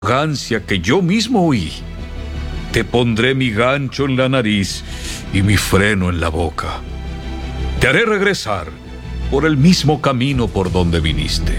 arrogancia que yo mismo oí. Te pondré mi gancho en la nariz y mi freno en la boca. Te haré regresar por el mismo camino por donde viniste.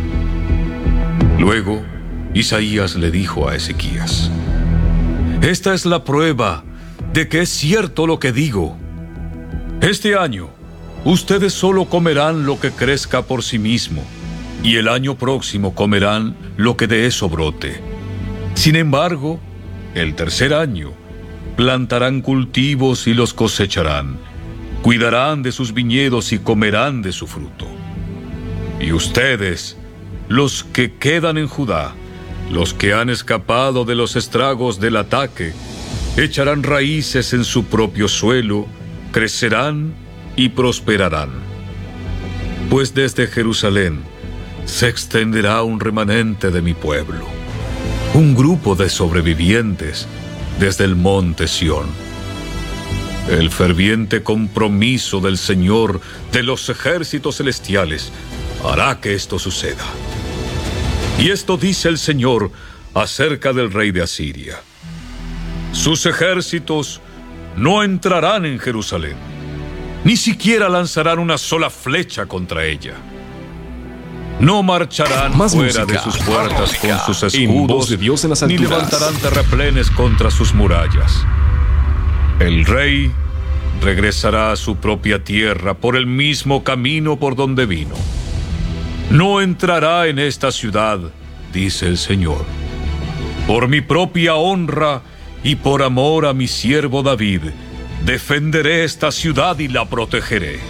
Luego, Isaías le dijo a Ezequías: esta es la prueba de que es cierto lo que digo. Este año, ustedes solo comerán lo que crezca por sí mismo, y el año próximo comerán lo que de eso brote. Sin embargo, el tercer año, plantarán cultivos y los cosecharán, cuidarán de sus viñedos y comerán de su fruto. Y ustedes, los que quedan en Judá, los que han escapado de los estragos del ataque, echarán raíces en su propio suelo, crecerán y prosperarán. Pues desde Jerusalén se extenderá un remanente de mi pueblo, un grupo de sobrevivientes desde el monte Sión. El ferviente compromiso del Señor de los ejércitos celestiales hará que esto suceda. Y esto dice el Señor acerca del rey de Asiria: sus ejércitos no entrarán en Jerusalén, ni siquiera lanzarán una sola flecha contra ella. No marcharán fuera de sus puertas con sus escudos, ni levantarán terraplenes contra sus murallas. El rey regresará a su propia tierra por el mismo camino por donde vino. No entrará en esta ciudad, dice el Señor. Por mi propia honra y por amor a mi siervo David, defenderé esta ciudad y la protegeré.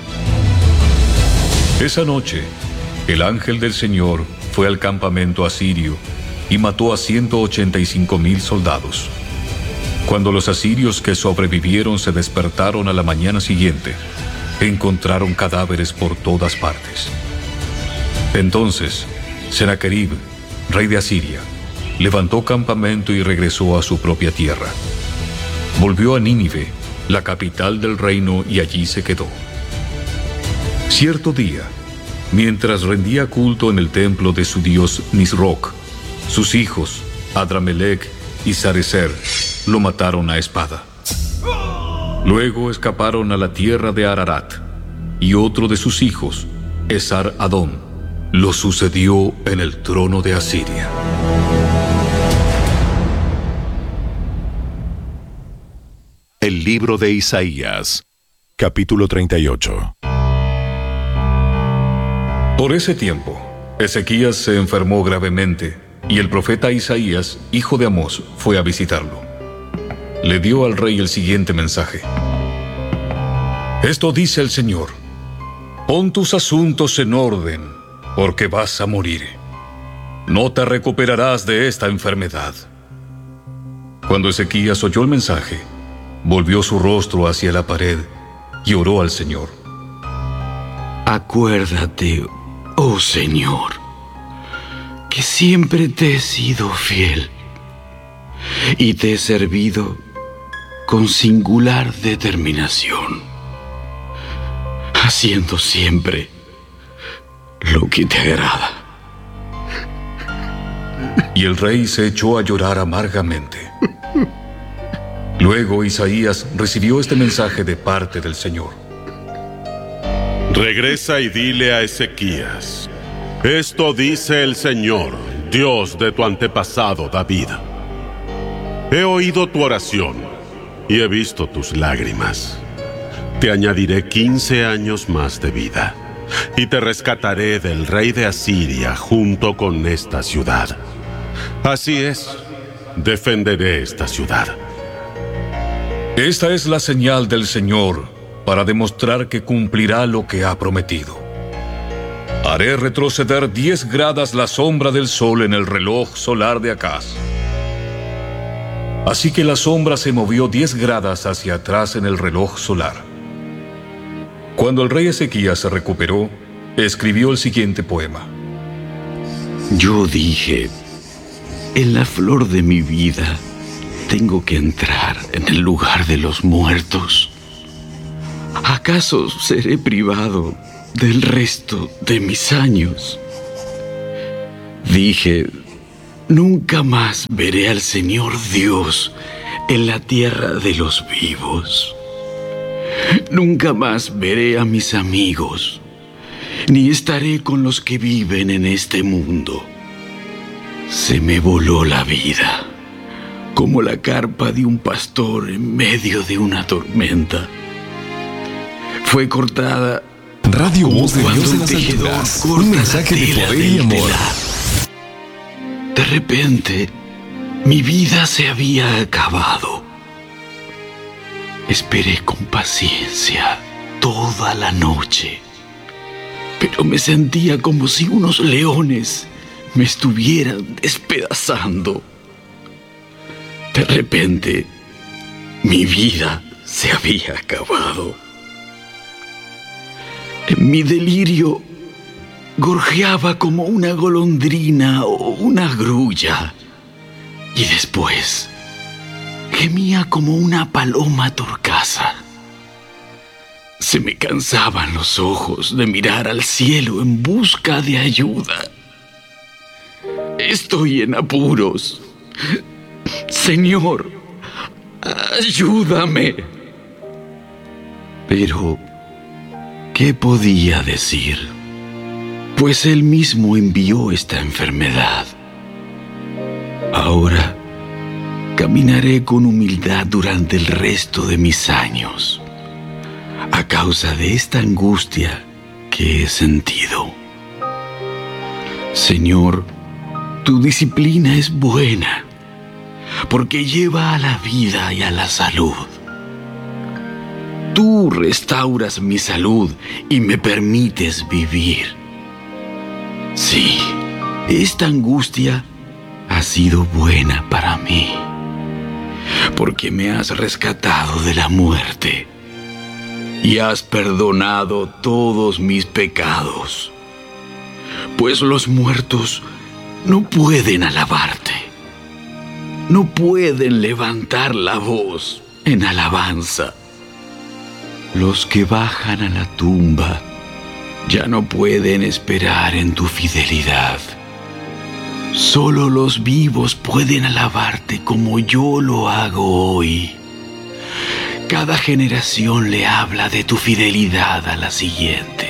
Esa noche, el ángel del Señor fue al campamento asirio y mató a 185,000 soldados. Cuando los asirios que sobrevivieron se despertaron a la mañana siguiente, encontraron cadáveres por todas partes. Entonces, Sennacherib, rey de Asiria, levantó campamento y regresó a su propia tierra. Volvió a Nínive, la capital del reino, y allí se quedó. Cierto día, mientras rendía culto en el templo de su dios Nisroch, sus hijos, Adramelech y Sarecer, lo mataron a espada. Luego escaparon a la tierra de Ararat, y otro de sus hijos, Esar-Adón, lo sucedió en el trono de Asiria. El libro de Isaías, capítulo 38. Por ese tiempo, Ezequías se enfermó gravemente, y el profeta Isaías, hijo de Amós, fue a visitarlo. Le dio al rey el siguiente mensaje: esto dice el Señor: pon tus asuntos en orden, porque vas a morir. No te recuperarás de esta enfermedad. Cuando Ezequías oyó el mensaje, volvió su rostro hacia la pared y oró al Señor. Acuérdate, oh Señor, que siempre te he sido fiel y te he servido con singular determinación, haciendo siempre lo que te agrada. Y el rey se echó a llorar amargamente. Luego Isaías recibió este mensaje de parte del Señor: regresa y dile a Ezequías: esto dice el Señor, Dios de tu antepasado David. He oído tu oración y he visto tus lágrimas. Te añadiré 15 años más de vida y te rescataré del rey de Asiria junto con esta ciudad. Así es, defenderé esta ciudad. Esta es la señal del Señor para demostrar que cumplirá lo que ha prometido. Haré retroceder 10 gradas la sombra del sol en el reloj solar de Acaz. Así que la sombra se movió 10 gradas hacia atrás en el reloj solar. Cuando el rey Ezequías se recuperó, escribió el siguiente poema: yo dije, en la flor de mi vida tengo que entrar en el lugar de los muertos. ¿Acaso seré privado del resto de mis años? Dije, Nunca más veré al Señor Dios en la tierra de los vivos. Nunca más veré a mis amigos, ni estaré con los que viven en este mundo. Se me voló la vida, como la carpa de un pastor en medio de una tormenta. Fue cortada Radio Voz de cuando Dios en el las tejedor alturas. corta Un mensaje la de tela poder y del amor. telar. De repente, mi vida se había acabado. Esperé con paciencia toda la noche, pero me sentía como si unos leones me estuvieran despedazando. De repente, mi vida se había acabado. En mi delirio, gorjeaba como una golondrina o una grulla, y después gemía como una paloma torcaza. Se me cansaban los ojos de mirar al cielo en busca de ayuda. Estoy en apuros. Señor, ayúdame. Pero, ¿qué podía decir? Pues Él mismo envió esta enfermedad. Ahora caminaré con humildad durante el resto de mis años, a causa de esta angustia que he sentido. Señor, tu disciplina es buena, porque lleva a la vida y a la salud. Tú restauras mi salud y me permites vivir. Sí, esta angustia ha sido buena para mí, porque me has rescatado de la muerte y has perdonado todos mis pecados, pues los muertos no pueden alabarte, no pueden levantar la voz en alabanza. Los que bajan a la tumba ya no pueden esperar en tu fidelidad. Solo los vivos pueden alabarte como yo lo hago hoy. Cada generación le habla de tu fidelidad a la siguiente.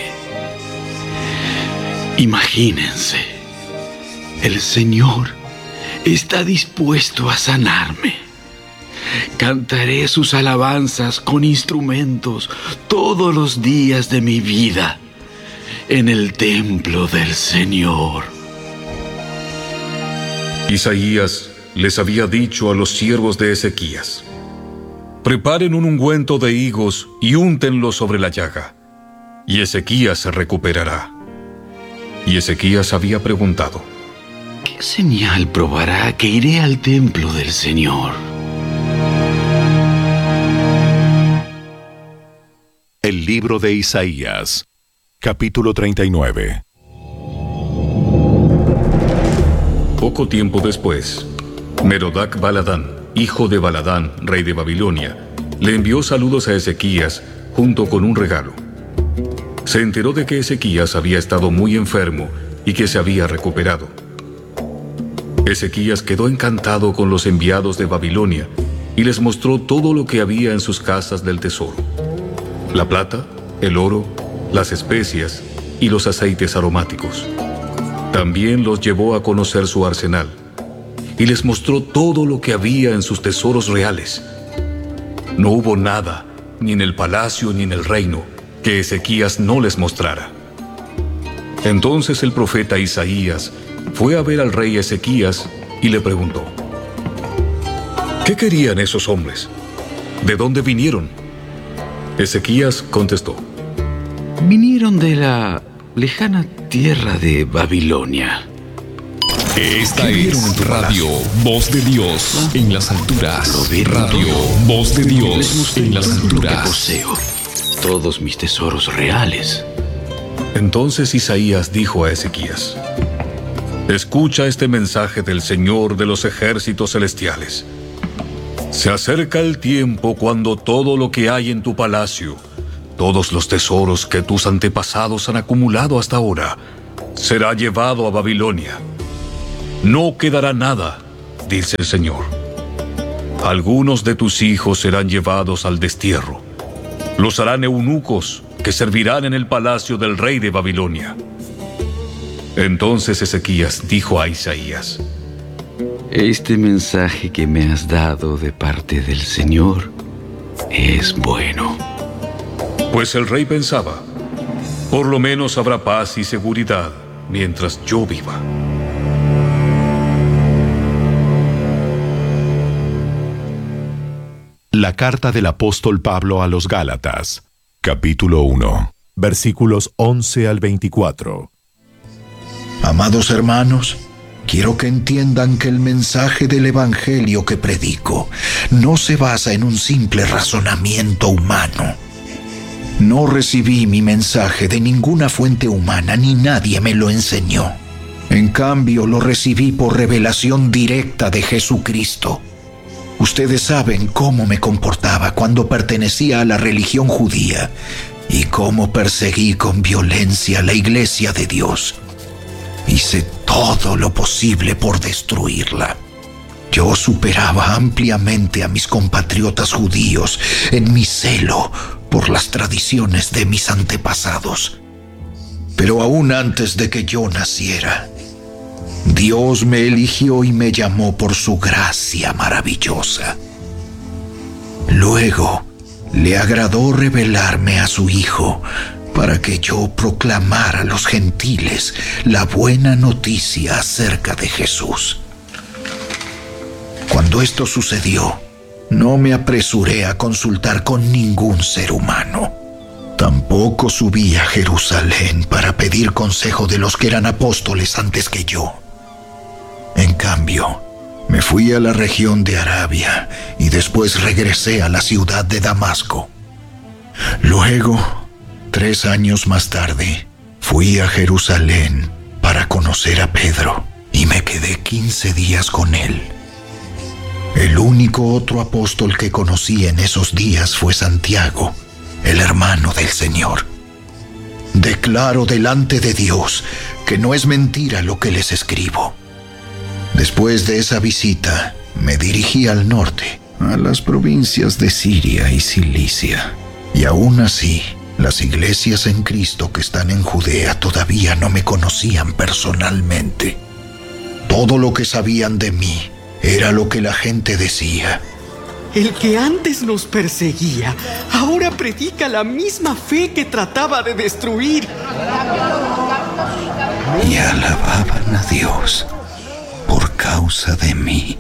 Imagínense, el Señor está dispuesto a sanarme. Cantaré sus alabanzas con instrumentos todos los días de mi vida en el templo del Señor. Isaías les había dicho a los siervos de Ezequías: preparen un ungüento de higos y úntenlo sobre la llaga, y Ezequías se recuperará. Y Ezequías había preguntado: ¿qué señal probará que iré al templo del Señor? El libro de Isaías, capítulo 39. Poco tiempo después, Merodach Baladán, hijo de Baladán, rey de Babilonia, le envió saludos a Ezequías junto con un regalo. Se enteró de que Ezequías había estado muy enfermo y que se había recuperado. Ezequías quedó encantado con los enviados de Babilonia y les mostró todo lo que había en sus casas del tesoro: la plata, el oro, las especias y los aceites aromáticos. También los llevó a conocer su arsenal y les mostró todo lo que había en sus tesoros reales. No hubo nada, ni en el palacio ni en el reino, que Ezequías no les mostrara. Entonces el profeta Isaías fue a ver al rey Ezequías y le preguntó: ¿qué querían esos hombres? ¿De dónde vinieron? Ezequías contestó: Vinieron de la lejana tierra de Babilonia. Esta es Radio Voz de Dios en las alturas. Lo vieron Radio todo. Voz de Les Dios mostré en las todo lo que alturas. poseo, todos mis tesoros reales. Entonces Isaías dijo a Ezequías: escucha este mensaje del Señor de los ejércitos celestiales. Se acerca el tiempo cuando todo lo que hay en tu palacio, todos los tesoros que tus antepasados han acumulado hasta ahora, será llevado a Babilonia. no quedará nada, dice el Señor. Algunos de tus hijos serán llevados al destierro. Los harán eunucos que servirán en el palacio del rey de Babilonia. Entonces Ezequías dijo a Isaías: Este mensaje que me has dado de parte del Señor es bueno. Pues el rey pensaba: por lo menos habrá paz y seguridad mientras yo viva. La carta del apóstol Pablo a los Gálatas, capítulo 1, versículos 11 al 24. Amados hermanos, quiero que entiendan que el mensaje del Evangelio que predico no se basa en un simple razonamiento humano. No recibí mi mensaje de ninguna fuente humana, ni nadie me lo enseñó. En cambio, lo recibí por revelación directa de Jesucristo. Ustedes saben cómo me comportaba cuando pertenecía a la religión judía y cómo perseguí con violencia la iglesia de Dios. Hice todo lo posible por destruirla. Yo superaba ampliamente a mis compatriotas judíos en mi celo por las tradiciones de mis antepasados. Pero aún antes de que yo naciera, Dios me eligió y me llamó por su gracia maravillosa. Luego, le agradó revelarme a su Hijo para que yo proclamara a los gentiles la buena noticia acerca de Jesús. Cuando esto sucedió, no me apresuré a consultar con ningún ser humano. Tampoco subí a Jerusalén para pedir consejo de los que eran apóstoles antes que yo. En cambio, me fui a la región de Arabia y después regresé a la ciudad de Damasco. Luego, 3 años más tarde, fui a Jerusalén para conocer a Pedro y me quedé 15 días con él. El único otro apóstol que conocí en esos días fue Santiago, el hermano del Señor. Declaro delante de Dios que no es mentira lo que les escribo. Después de esa visita, me dirigí al norte, a las provincias de Siria y Cilicia. Y aún así, las iglesias en Cristo que están en Judea todavía no me conocían personalmente. Todo lo que sabían de mí era lo que la gente decía. El que antes nos perseguía, ahora predica la misma fe que trataba de destruir. Y alababan a Dios por causa de mí.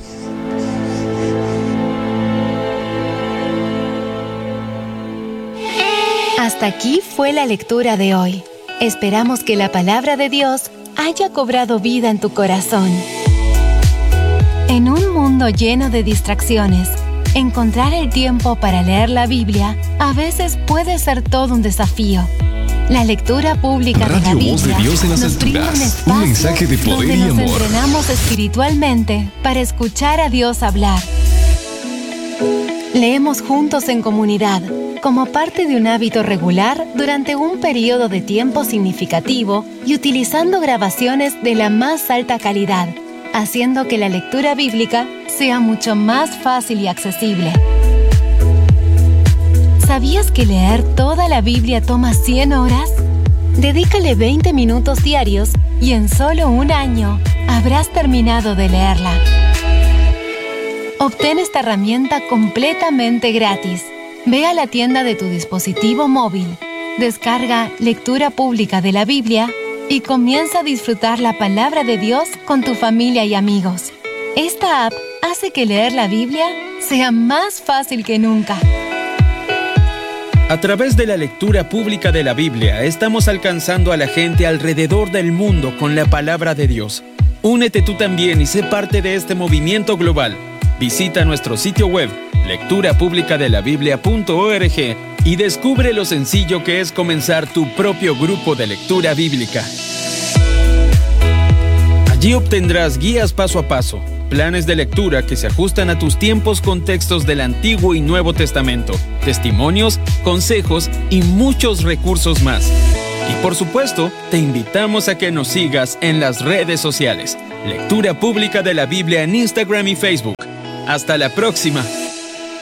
Hasta aquí fue la lectura de hoy. Esperamos que la palabra de Dios haya cobrado vida en tu corazón. En un mundo lleno de distracciones, encontrar el tiempo para leer la Biblia a veces puede ser todo un desafío. La lectura pública de la Biblia Voz de Dios en las nos brinda un alturas, espacio un mensaje de poder donde y nos amor. entrenamos espiritualmente para escuchar a Dios hablar. Leemos juntos en comunidad, como parte de un hábito regular durante un periodo de tiempo significativo y utilizando grabaciones de la más alta calidad, haciendo que la lectura bíblica sea mucho más fácil y accesible. ¿Sabías que leer toda la Biblia toma 100 horas? Dedícale 20 minutos diarios y en solo un año habrás terminado de leerla. Obtén esta herramienta completamente gratis. Ve a la tienda de tu dispositivo móvil, descarga Lectura Pública de la Biblia y comienza a disfrutar la palabra de Dios con tu familia y amigos. Esta app hace que leer la Biblia sea más fácil que nunca. A través de la lectura pública de la Biblia, estamos alcanzando a la gente alrededor del mundo con la palabra de Dios. Únete tú también y sé parte de este movimiento global. Visita nuestro sitio web, lecturapublicadelabiblia.org, y descubre lo sencillo que es comenzar tu propio grupo de lectura bíblica. Allí obtendrás guías paso a paso, planes de lectura que se ajustan a tus tiempos con textos del Antiguo y Nuevo Testamento, testimonios, consejos y muchos recursos más. Y por supuesto, te invitamos a que nos sigas en las redes sociales. Lectura Pública de la Biblia en Instagram y Facebook. ¡Hasta la próxima!